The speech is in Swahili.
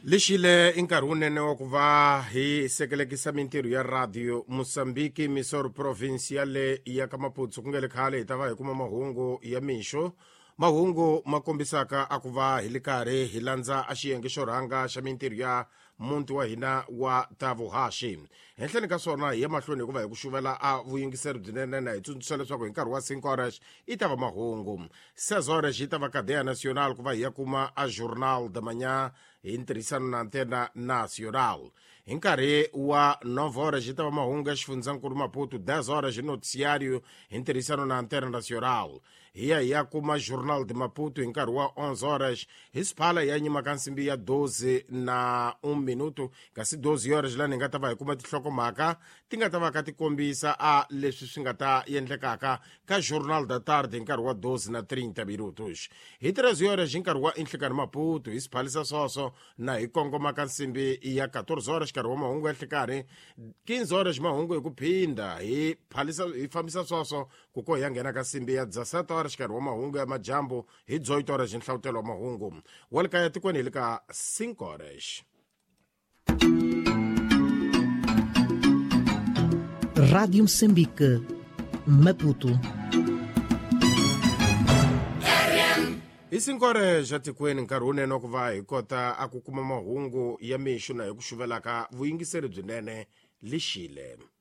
Lexile nkarhi wunene wa ku va hi sekelekisa mintirho ya radio Mosambiki Misori provinciale ya ka Maputo ku nga le khale hi ta va hi kuma mahungu ya mixo mahungu ma kombisaka a ku va hi le karhi hi landza a xiyenge xo rhanga xa mintirho ya munti wa hina wa ta vuhaxi henhleni ka swona hi ya mahlweni hi ku va hi ku xuvela a vuyingiseri byinene na hi tsundzuxa leswaku hi nkarhi wa 5 horas i ta va mahungu 6 horas yi ta va Cadeia Nacional ku va hi ya kuma a Jornal da Manhã hi ntirhisano na Antena Nacional. Hi nkarhi wa 9 horas yi ta va mahungu ya xifundzankulu Maputo, 10 horas hi noticiário hi ntirhisano na Antena Nacional. Hi ya kuma Jornal de Maputo hi nkarhi wa 11 horas hi siphala ya nyima ka nsimbi ya 12 na 1 minuto kasi 12 horas lani hi nga ta va hi kuma tinhlokomhaka ti nga ta va ka ti kombisa a leswi swi nga ta endlekaka ka Jornal da Tarde hi nkarhi wa 12 na 30 minutos. Hi 13 horas hi nkarhi wa inhlikani Maputo hi siphalisa swoswo na hi kongoma ka nsimbi ya 14 horas nkarhi wa mahungu ya nhlikani 15 horas mahungu hi ku phinda hi fambisa swoswo ku ko hi ya nghena ka nsimbi ya 17 horas nkarhi wa mahungu ya majambu hi 18 horas hi nhlawutelo wa mahungu wa le kaya tikweni hi le ka 5 horas. Rádio Moçambique, Maputo. Hi 5 horas ja tikweni nkarhi wunene wa ku va hi kota a ku kuma mahungu ya mixo na hi ku xuvelaka vuyingiseri byinene lexile.